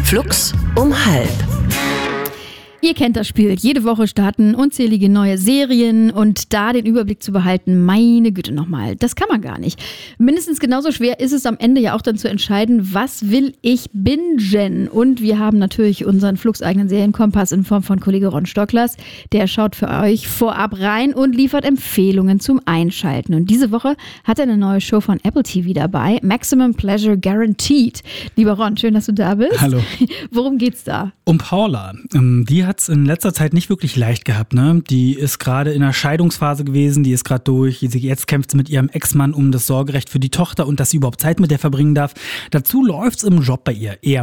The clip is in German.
Flux um 12:30. Ihr kennt das Spiel. Jede Woche starten unzählige neue Serien und da den Überblick zu behalten, meine Güte nochmal, das kann man gar nicht. Mindestens genauso schwer ist es am Ende ja auch dann zu entscheiden, was will ich bingen? Und wir haben natürlich unseren Flux-eigenen Serienkompass in Form von Kollege Ron Stocklers. Der schaut für euch vorab rein und liefert Empfehlungen zum Einschalten. Und diese Woche hat er eine neue Show von Apple TV dabei, Maximum Pleasure Guaranteed. Lieber Ron, schön, dass du da bist. Hallo. Worum geht's da? Um Paula. Die hat es in letzter Zeit nicht wirklich leicht gehabt. Ne? Die ist gerade in einer Scheidungsphase gewesen, die ist gerade durch. Jetzt kämpft sie mit ihrem Ex-Mann um das Sorgerecht für die Tochter und dass sie überhaupt Zeit mit der verbringen darf. Dazu läuft's im Job bei ihr eher